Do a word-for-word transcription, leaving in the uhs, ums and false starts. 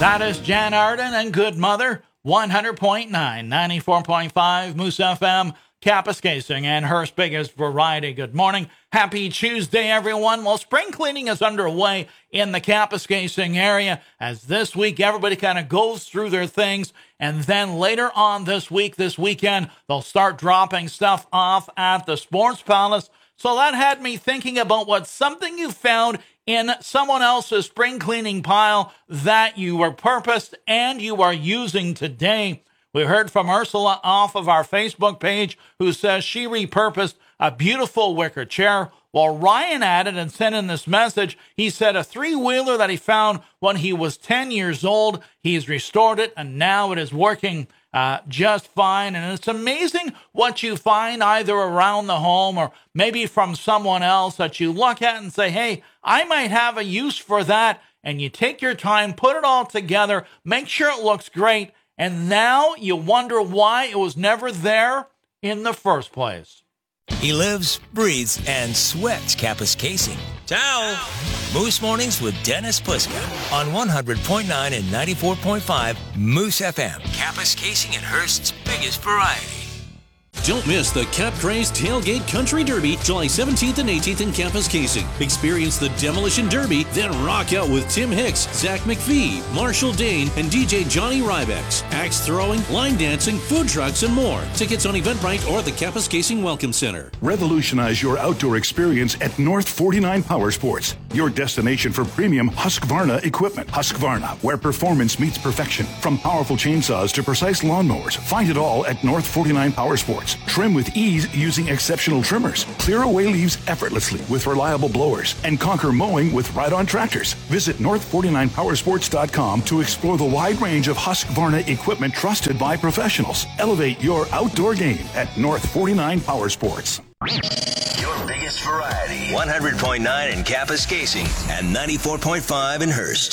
That is Jan Arden and Good Mother, one hundred point nine, ninety-four point five, Moose F M, Kapuskasing, and Hearst's biggest variety. Good morning. Happy Tuesday, everyone. Well, spring cleaning is underway in the Kapuskasing area as this week everybody kind of goes through their things, and then later on this week, this weekend, they'll start dropping stuff off at the Sports Palace. So that had me thinking about what something you found in someone else's spring cleaning pile that you repurposed and you are using today. We heard from Ursula off of our Facebook page who says she repurposed a beautiful wicker chair, while Ryan added and sent in this message. He said a three-wheeler that he found when he was ten years old. He's restored it and now it is working Uh, just fine. And it's amazing what you find either around the home or maybe from someone else that you look at and say, hey, I might have a use for that. And you take your time, put it all together, make sure it looks great. And now you wonder why it was never there in the first place. He lives, breathes, and sweats Kapuskasing. Ciao! Moose Mornings with Dennis Puska on one hundred point nine and ninety-four point five Moose F M. Kapuskasing and Hearst's biggest variety. Don't miss the Cap Crazed Tailgate Country Derby, July seventeenth and eighteenth in Kapuskasing. Experience the Demolition Derby, then rock out with Tim Hicks, Zach McPhee, Marshall Dane, and D J Johnny Rybex. Axe throwing, line dancing, food trucks, and more. Tickets on Eventbrite or the Kapuskasing Welcome Center. Revolutionize your outdoor experience at North forty-nine Power Sports, your destination for premium Husqvarna equipment. Husqvarna, where performance meets perfection. From powerful chainsaws to precise lawnmowers, find it all at North forty-nine Power Sports. Trim with ease using exceptional trimmers. Clear away leaves effortlessly with reliable blowers. And conquer mowing with ride-on tractors. Visit north forty-nine power sports dot com to explore the wide range of Husqvarna equipment trusted by professionals. Elevate your outdoor game at North forty-nine Power Sports. Your biggest variety. one hundred point nine in Kapuskasing and ninety-four point five in Hearst.